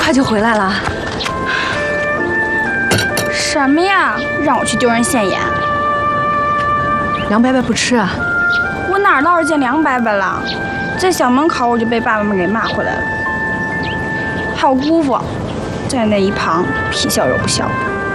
快就回来了？ 什么呀？让我去丢人现眼？ 梁伯伯不吃啊？ 我哪儿闹着见梁伯伯了？在小门口我就被爸爸们给骂回来了。还有姑父，在那一旁皮笑肉不笑的。